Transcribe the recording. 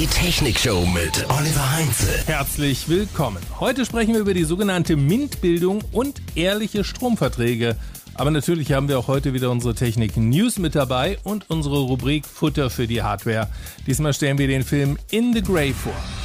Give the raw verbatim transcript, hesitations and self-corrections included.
Die Technikshow mit Oliver Heinze. Herzlich willkommen. Heute sprechen wir über die sogenannte MINT-Bildung und ehrliche Stromverträge. Aber natürlich haben wir auch heute wieder unsere Technik-News mit dabei und unsere Rubrik Futter für die Hardware. Diesmal stellen wir den Film In the Grey vor.